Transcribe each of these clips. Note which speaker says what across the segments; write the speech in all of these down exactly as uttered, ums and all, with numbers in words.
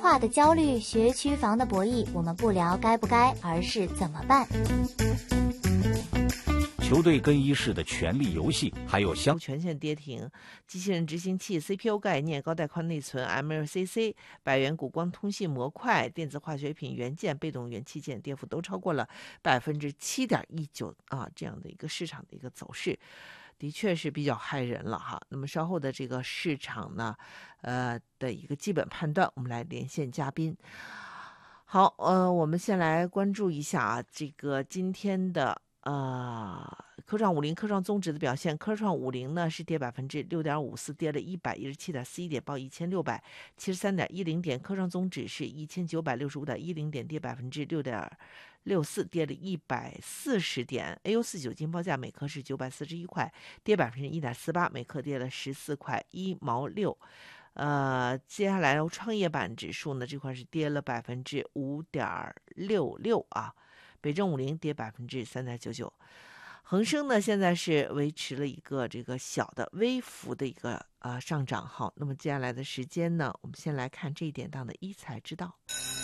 Speaker 1: 化的焦虑，学区房的博弈，我们不聊该不该，而是怎么办。
Speaker 2: 球队更衣室的权力游戏，还有相
Speaker 3: 全线跌停，机器人执行器、C P U 概念、高带宽内存、M L C C、百元股光通信模块、电子化学品、元件、被动元器件跌幅都超过了百分之七点一九啊，这样的一个市场的一个走势，的确是比较骇人了哈。那么稍后的这个市场呢，呃的一个基本判断，我们来连线嘉宾。好，呃，我们先来关注一下啊，这个今天的。呃，科创五零科创综指的表现，科创五零呢是跌百分之六点五四，跌了一百一十七点四一点，报一千六百七十三点一零点。科创综指是一千九百六十五点一零点，跌百分之六点六四，跌了一百四十点。A 五四九金报价每克是九百四十一块，跌百分之一点四八，每克跌了十四块一毛六。呃，接下来创业板指数呢这块是跌了百分之五点六六啊。北证五零跌百分之三点九九，恒生呢现在是维持了一个这个小的微幅的一个呃上涨。好，那么接下来的时间呢，我们先来看这一点档的一财之道。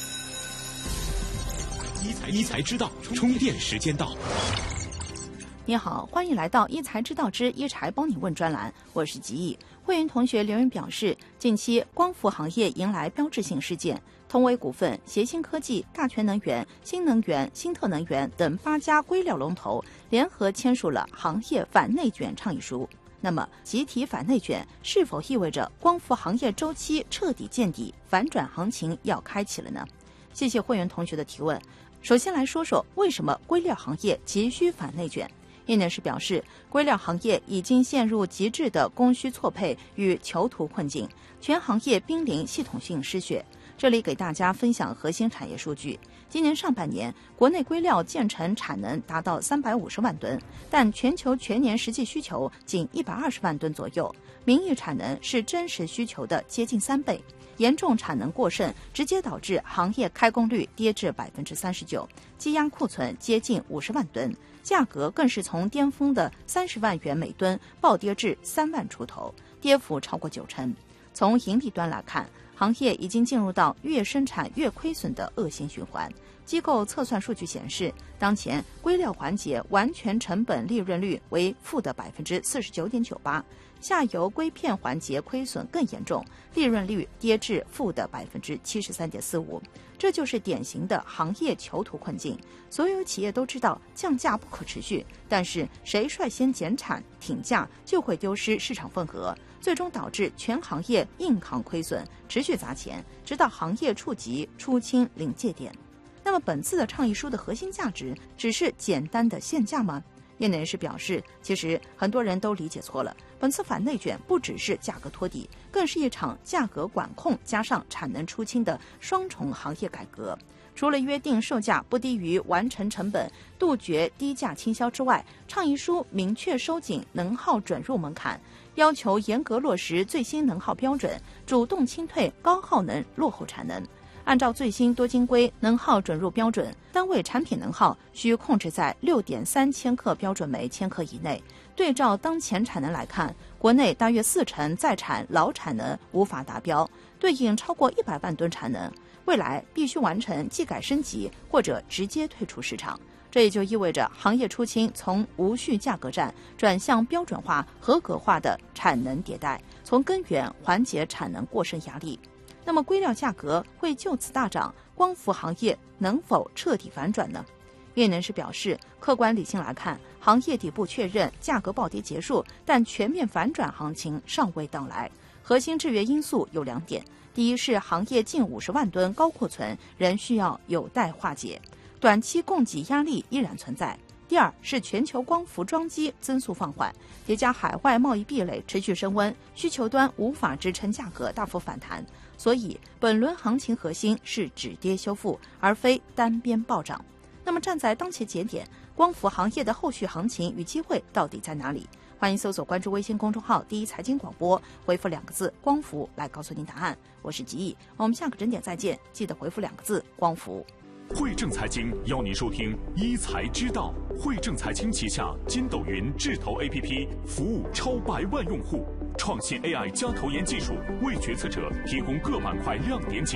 Speaker 4: 一财一财之道，充电时间到。
Speaker 5: 你好，欢迎来到一财之道之一财帮你问专栏，我是吉毅。会员同学留言表示，近期光伏行业迎来标志性事件，通威股份、协鑫科技、大全能源、新能源、新特能源等八家硅料龙头联合签署了行业反内卷倡议书。那么，集体反内卷是否意味着光伏行业周期彻底见底，反转行情要开启了呢？谢谢会员同学的提问。首先来说说为什么硅料行业急需反内卷。业内人士表示，硅料行业已经陷入极致的供需错配与囚徒困境，全行业濒临系统性失血。这里给大家分享核心产业数据。今年上半年，国内硅料建成产能达到三百五十万吨，但全球全年实际需求仅一百二十万吨左右，名义产能是真实需求的接近三倍。严重产能过剩，直接导致行业开工率跌至百分之三十九，积压库存接近五十万吨，价格更是从巅峰的三十万元每吨暴跌至三万出头，跌幅超过九成。从盈利端来看，行业已经进入到越生产越亏损的恶性循环。机构测算数据显示，当前硅料环节完全成本利润率为负的百分之四十九点九八，下游硅片环节亏损更严重，利润率跌至负的百分之七十三点四五。这就是典型的行业囚徒困境。所有企业都知道降价不可持续，但是谁率先减产挺价，就会丢失市场份额，最终导致全行业硬扛亏损，持续砸钱，直到行业触及出清临界点。那么本次的倡议书的核心价值只是简单的限价吗？业内人士表示，其实很多人都理解错了，本次反内卷不只是价格托底，更是一场价格管控加上产能出清的双重行业改革。除了约定售价不低于完成成本，杜绝低价倾销之外，倡议书明确收紧能耗准入门槛，要求严格落实最新能耗标准，主动清退高耗能落后产能。按照最新多晶硅能耗准入标准，单位产品能耗需控制在 六点三千克标准每千克以内。对照当前产能来看，国内大约四成在产老产能无法达标，对应超过一百万吨产能，未来必须完成技改升级或者直接退出市场。这也就意味着行业出清从无序价格战转向标准化合格化的产能迭代，从根源缓解产能过剩压力。那么硅料价格会就此大涨，光伏行业能否彻底反转呢？业内人士表示，客观理性来看，行业底部确认，价格暴跌结束，但全面反转行情尚未到来。核心制约因素有两点，第一是行业近五十万吨高库存仍需要有待化解，短期供给压力依然存在。第二是全球光伏装机增速放缓，叠加海外贸易壁垒持续升温，需求端无法支撑价格大幅反弹。所以本轮行情核心是止跌修复，而非单边暴涨。那么站在当前节点，光伏行业的后续行情与机会到底在哪里？欢迎搜索关注微信公众号第一财经广播，回复两个字光伏来告诉您答案。我是吉毅，我们下个整点再见，记得回复两个字光伏。
Speaker 4: 汇正财经邀您收听一财之道。汇正财经旗下筋斗云智投 A P P 服务超百万用户，创新 A I 加投研技术，为决策者提供各板块亮点解